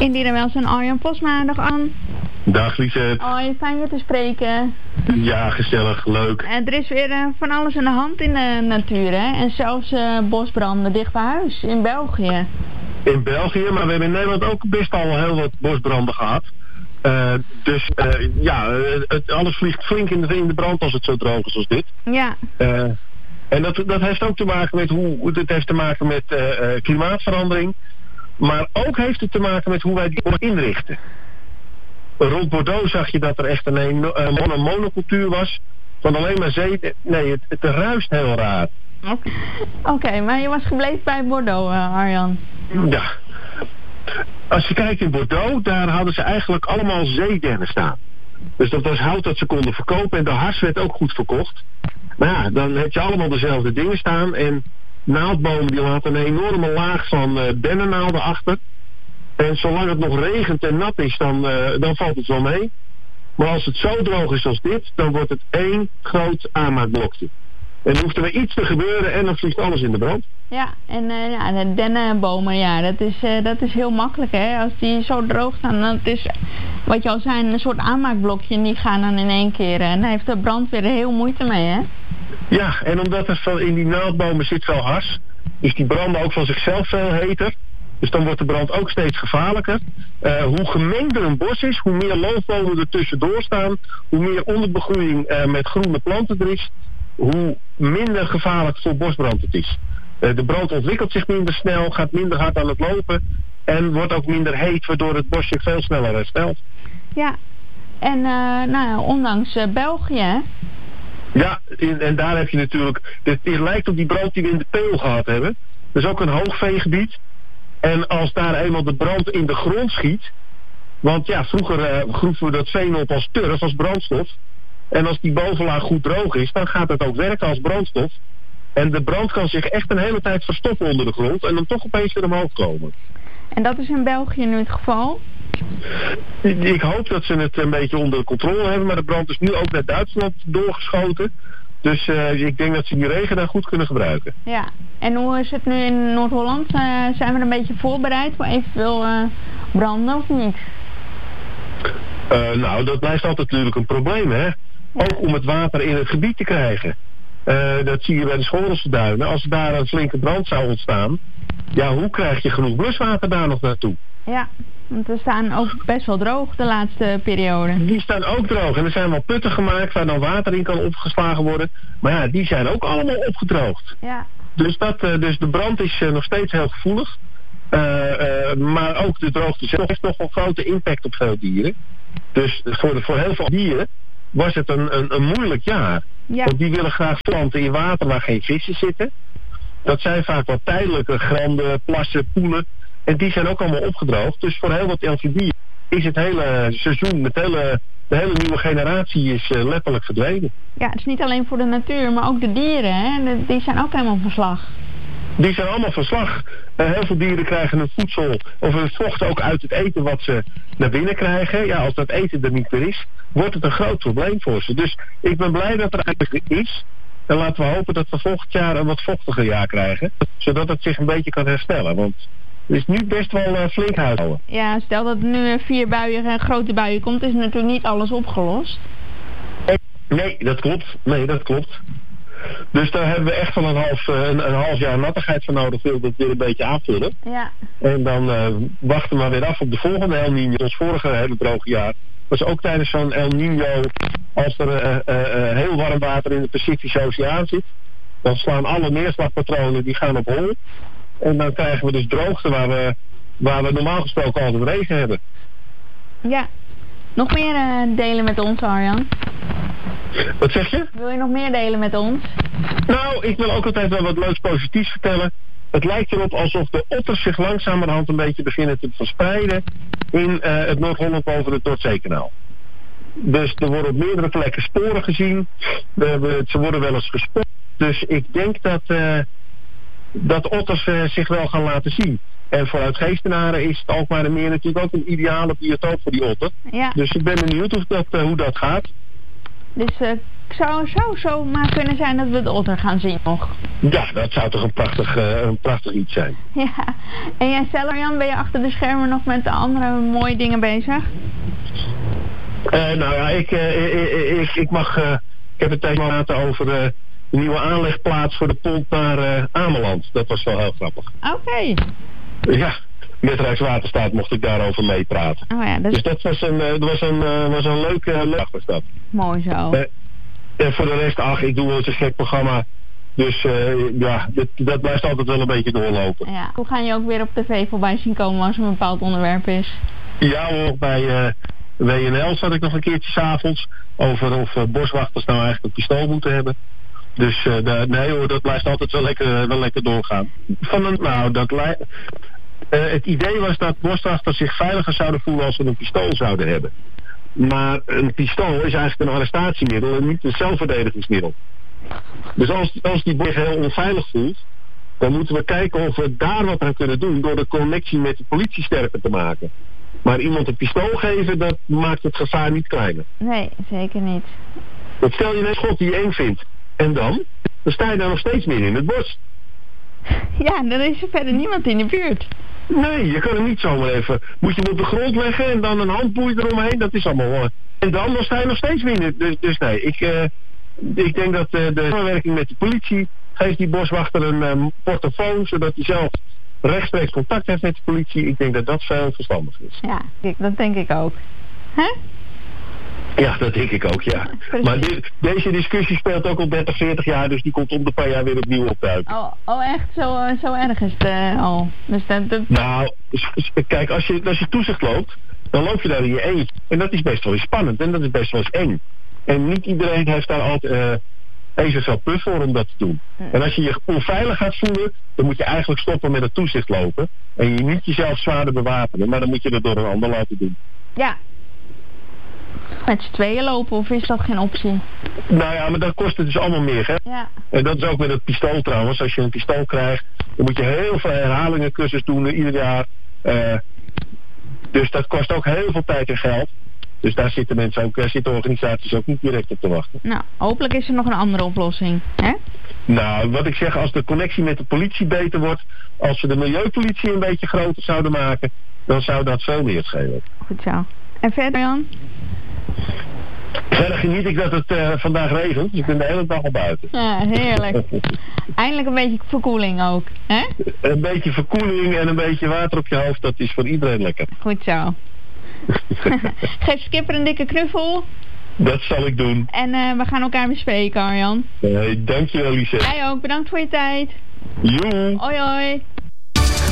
Indien wel zijn Arjan Posma, dag Ann. Dag Lisette. Hoi, fijn je te spreken. Ja, gezellig, leuk. Er is weer van alles aan de hand in de natuur, hè? En zelfs bosbranden dicht bij huis, in België. In België, maar we hebben in Nederland ook best al heel wat bosbranden gehad. Alles vliegt flink in de brand als het zo droog is als dit. Ja. En dat heeft ook te maken met klimaatverandering. Maar ook heeft het te maken met hoe wij die bos inrichten. Rond Bordeaux zag je dat er echt een monocultuur was. Van alleen maar zee. Nee, het ruist heel raar. Oké, maar je was gebleven bij Bordeaux, Arjan. Ja. Als je kijkt in Bordeaux, daar hadden ze eigenlijk allemaal zeedennen staan. Dus dat was hout dat ze konden verkopen en de hars werd ook goed verkocht. Maar ja, dan heb je allemaal dezelfde dingen staan en naaldbomen die laten een enorme laag van dennennaalden achter. En zolang het nog regent en nat is, dan valt het wel mee. Maar als het zo droog is als dit, dan wordt het één groot aanmaakblokje. En dan hoeft er weer iets te gebeuren en dan vliegt alles in de brand. Ja, en de dennenbomen, ja, dat is heel makkelijk, hè. Als die zo droog staan, dan is, wat je al zei, een soort aanmaakblokje en die gaan dan in één keer. En daar heeft de brandweer er heel moeite mee, hè. Ja, en omdat er in die naaldbomen zit veel hars, dus die branden ook van zichzelf veel heter. Dus dan wordt de brand ook steeds gevaarlijker. Hoe gemengder een bos is, hoe meer loofbomen er tussendoor staan, hoe meer onderbegroeiing met groene planten er is, hoe minder gevaarlijk voor bosbrand het is. De brand ontwikkelt zich minder snel, gaat minder hard aan het lopen en wordt ook minder heet, waardoor het bosje veel sneller herstelt. Ja, en ondanks België. Ja, en daar heb je natuurlijk, het lijkt op die brand die we in de Peel gehad hebben. Dat is ook een hoogveegebied. En als daar eenmaal de brand in de grond schiet, want ja, vroeger groeven we dat veen op als turf, als brandstof. En als die bovenlaag goed droog is, dan gaat het ook werken als brandstof. En de brand kan zich echt een hele tijd verstoppen onder de grond en dan toch opeens weer omhoog komen. En dat is in België nu het geval? Ik hoop dat ze het een beetje onder controle hebben, maar de brand is nu ook naar Duitsland doorgeschoten. Dus ik denk dat ze die regen daar goed kunnen gebruiken. Ja, en hoe is het nu in Noord-Holland? Zijn we een beetje voorbereid voor eventueel branden of niet? Dat blijft altijd natuurlijk een probleem, hè. Ja. Ook om het water in het gebied te krijgen. Dat zie je bij de Schorelse duinen. Als daar een flinke brand zou ontstaan, ja, hoe krijg je genoeg bluswater daar nog naartoe? Ja, want we staan ook best wel droog de laatste periode. Die staan ook droog en er zijn wel putten gemaakt waar dan water in kan opgeslagen worden. Maar ja, die zijn ook allemaal opgedroogd. Ja. Dus de brand is nog steeds heel gevoelig. Maar ook de droogte zelf heeft nog wel grote impact op veel dieren. Dus voor heel veel dieren was het een moeilijk jaar. Ja. Want die willen graag planten in water waar geen vissen zitten. Dat zijn vaak wat tijdelijke granden, plassen, poelen. En die zijn ook allemaal opgedroogd. Dus voor heel wat amfibieën is het hele seizoen, de hele nieuwe generatie is letterlijk verdwenen. Ja, het is niet alleen voor de natuur, maar ook de dieren, hè? Die zijn ook helemaal van slag. Die zijn allemaal van slag. Heel veel dieren krijgen hun voedsel of hun vocht ook uit het eten wat ze naar binnen krijgen. Ja, als dat eten er niet meer is, wordt het een groot probleem voor ze. Dus ik ben blij dat er eigenlijk is. En laten we hopen dat we volgend jaar een wat vochtiger jaar krijgen. Zodat het zich een beetje kan herstellen. Want het is nu best wel flink huishouden. Ja, stel dat er nu 4 grote buien komt, is natuurlijk niet alles opgelost. Nee, dat klopt. Dus daar hebben we echt wel een half jaar nattigheid voor nodig. Wil dat weer een beetje aanvullen. Ja. En dan wachten we maar weer af op de volgende El Niño. Ons vorige hele droge jaar was ook tijdens zo'n El Niño, als er heel warm water in de Pacifische Oceaan zit, dan slaan alle neerslagpatronen die gaan op hol. En dan krijgen we dus droogte waar we normaal gesproken altijd regen hebben. Ja. Nog meer delen met ons, Arjan? Wat zeg je? Wil je nog meer delen met ons? Nou, ik wil ook altijd wel wat leuks positiefs vertellen. Het lijkt erop alsof de otters zich langzamerhand een beetje beginnen te verspreiden in het Noord-Holland boven het Noordzeekanaal. Dus er worden op meerdere plekken sporen gezien. Ze worden wel eens gespot. Dus ik denk dat otters zich wel gaan laten zien. En voor Uitgeestenaren is het Alkmaardermeer natuurlijk ook een ideale biotoop voor die otter. Ja. Dus ik ben benieuwd hoe dat gaat. Dus zou zo maar kunnen zijn dat we de otter gaan zien nog. Ja, dat zou toch een prachtig iets zijn. Ja, en jij zelf, Arjan, ben je achter de schermen nog met de andere mooie dingen bezig? Nou ja, ik heb het tegen laten over de nieuwe aanlegplaats voor de pont naar Ameland. Dat was wel heel grappig. Oké. Ja, met Rijkswaterstaat mocht ik daarover meepraten. Oh ja, dus dat was een leuke dag was dat. Mooi zo. En voor de rest, ik doe wel eens een gek programma. Dus dat blijft altijd wel een beetje doorlopen. Ja. Hoe gaan je ook weer op tv voorbij zien komen als er een bepaald onderwerp is? Ja hoor, bij WNL zat ik nog een keertje 's avonds over of boswachters nou eigenlijk een pistool moeten hebben. Dus nee hoor, dat blijft altijd wel lekker doorgaan. Het idee was dat boswachters zich veiliger zouden voelen als ze een pistool zouden hebben. Maar een pistool is eigenlijk een arrestatiemiddel en niet een zelfverdedigingsmiddel. Dus als die bos heel onveilig voelt, dan moeten we kijken of we daar wat aan kunnen doen door de connectie met de politie sterker te maken. Maar iemand een pistool geven, dat maakt het gevaar niet kleiner. Nee, zeker niet. Want stel je net schot die je eng vindt. En dan sta je daar nog steeds meer in het bos. Ja, dan is er verder niemand in de buurt. Nee, je kan hem niet zomaar even. Moet je hem op de grond leggen en dan een handboei eromheen. Dat is allemaal. En dan sta je nog steeds weer in het. Dus nee, ik denk dat de samenwerking met de politie geeft die boswachter een portofoon, zodat hij zelf rechtstreeks contact heeft met de politie. Ik denk dat dat veel verstandig is. Ja, dat denk ik ook. Hè? Ja, dat denk ik ook, ja. Precies. Maar deze discussie speelt ook al 30, 40 jaar, dus die komt om de paar jaar weer opnieuw opduiken. Oh echt? Zo erg is het al? Dus dat... Nou, kijk, als je toezicht loopt, dan loop je daar in je eentje. En dat is best wel eens spannend en dat is best wel eens eng. En niet iedereen heeft daar altijd evenveel puff voor om dat te doen. En als je je onveilig gaat voelen, dan moet je eigenlijk stoppen met het toezicht lopen. En je niet jezelf zwaarder bewapenen, maar dan moet je het door een ander laten doen. Ja. Met z'n tweeën lopen, of is dat geen optie? Nou ja, maar dat kost het dus allemaal meer, hè? Ja. En dat is ook met het pistool trouwens. Als je een pistool krijgt, dan moet je heel veel herhalingencursus doen ieder jaar. Dus dat kost ook heel veel tijd en geld. Dus daar zitten organisaties ook niet direct op te wachten. Nou, hopelijk is er nog een andere oplossing, hè? Nou, wat ik zeg, als de connectie met de politie beter wordt, als we de milieupolitie een beetje groter zouden maken, dan zou dat veel meer schelen. Goed zo. En verder, Jan? Verder geniet ik dat het vandaag regent, dus ik ben de hele dag al buiten. Ja, heerlijk. Eindelijk een beetje verkoeling ook, hè? Een beetje verkoeling en een beetje water op je hoofd, dat is voor iedereen lekker. Goed zo. Geef Skipper een dikke knuffel. Dat zal ik doen. En we gaan elkaar weer spreken, Arjan. Dankjewel, Lisette. Jij ook, bedankt voor je tijd. Joe. Hoi hoi.